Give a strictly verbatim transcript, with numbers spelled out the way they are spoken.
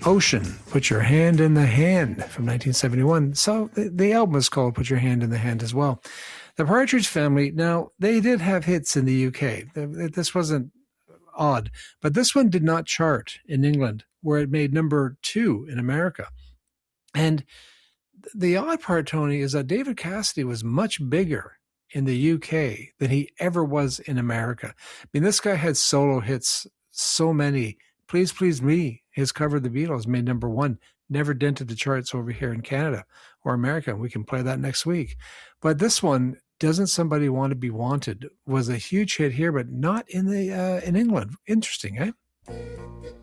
Ocean, Put Your Hand in the Hand from nineteen seventy-one. So the, the album is called Put Your Hand in the Hand as well. The Partridge Family, now, they did have hits in the U K. This wasn't odd, but this one did not chart in England, where it made number two in America. And the odd part, Tony, is that David Cassidy was much bigger in the U K than he ever was in America. I mean, this guy had solo hits, so many. Please Please Me, his cover of the Beatles, made number one, never dented the charts over here in Canada or America. We can play that next week. But this one, Doesn't Somebody Want to Be Wanted, was a huge hit here, but not in the uh, in England. Interesting, eh?